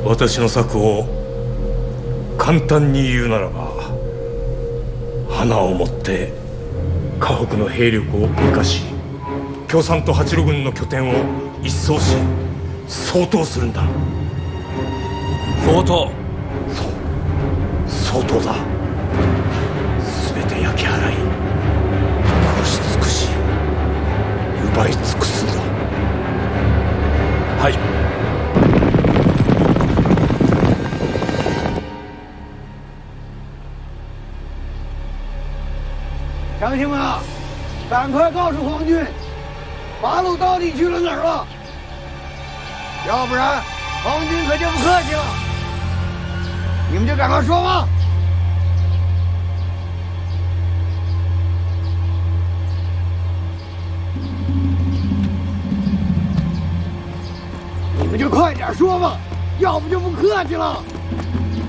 私の策を簡単に言うならば、花を持って河北の兵力を生かし、共産党八路軍の拠点を一掃し掃討するんだ。 掃討。 そう、掃討だ。全て焼き払い、殺し尽くし、奪い尽くすんだ。 はい。 乡亲们，赶快告诉皇军，八路到底去了哪儿了？要不然皇军可就不客气了。你们就赶快说吧。你们就快点说吧，要不就不客气了。